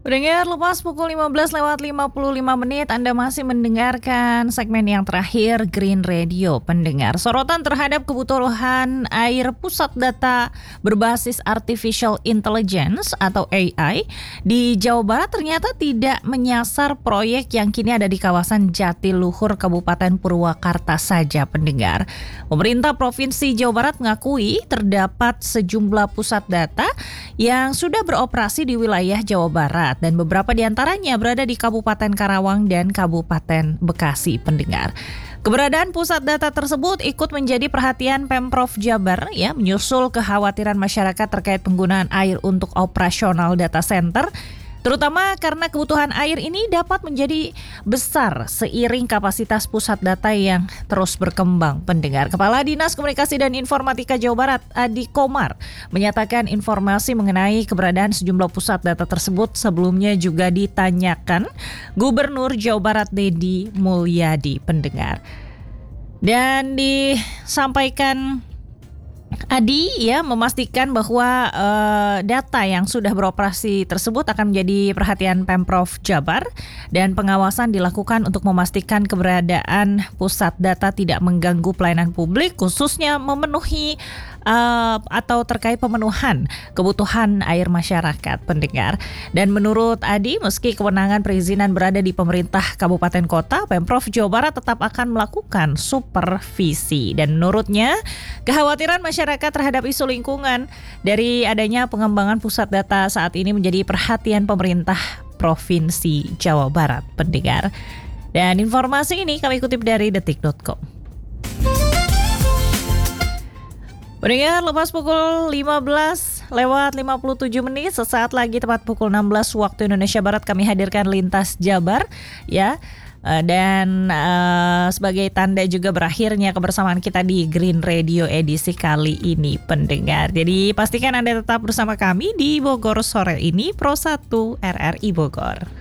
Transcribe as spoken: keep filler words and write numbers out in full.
Pendengar, lepas pukul lima belas lewat lima puluh lima menit, Anda masih mendengarkan segmen yang terakhir Green Radio. Pendengar, sorotan terhadap kebutuhan air pusat data berbasis Artificial Intelligence atau A I di Jawa Barat ternyata tidak menyasar proyek yang kini ada di kawasan Jatiluhur, Kabupaten Purwakarta saja, pendengar. Pemerintah Provinsi Jawa Barat mengakui terdapat sejumlah pusat data yang sudah beroperasi di wilayah Jawa Barat dan beberapa di antaranya berada di Kabupaten Karawang dan Kabupaten Bekasi, pendengar. Keberadaan pusat data tersebut ikut menjadi perhatian Pemprov Jabar ya, menyusul kekhawatiran masyarakat terkait penggunaan air untuk operasional data center, terutama karena kebutuhan air ini dapat menjadi besar seiring kapasitas pusat data yang terus berkembang, pendengar. Kepala Dinas Komunikasi dan Informatika Jawa Barat, Adi Komar, menyatakan informasi mengenai keberadaan sejumlah pusat data tersebut sebelumnya juga ditanyakan Gubernur Jawa Barat Deddy Mulyadi, pendengar. Dan disampaikan Adi ya memastikan bahwa uh, data yang sudah beroperasi tersebut akan menjadi perhatian Pemprov Jabar dan pengawasan dilakukan untuk memastikan keberadaan pusat data tidak mengganggu pelayanan publik, khususnya memenuhi uh, atau terkait pemenuhan kebutuhan air masyarakat, pendengar. Dan menurut Adi, meski kewenangan perizinan berada di pemerintah kabupaten kota, Pemprov Jawa Barat tetap akan melakukan supervisi. Dan menurutnya, kekhawatiran masyarakat Masyarakat terhadap isu lingkungan dari adanya pengembangan pusat data saat ini menjadi perhatian pemerintah Provinsi Jawa Barat, pendengar. Dan informasi ini kami kutip dari detik dot com. Pendengar, lepas pukul lima belas lewat lima puluh tujuh menit, sesaat lagi tepat pukul enam belas waktu Indonesia Barat kami hadirkan Lintas Jabar ya. Dan uh, sebagai tanda juga berakhirnya kebersamaan kita di Green Radio edisi kali ini, pendengar. Jadi pastikan Anda tetap bersama kami di Bogor sore ini, Pro satu R R I Bogor.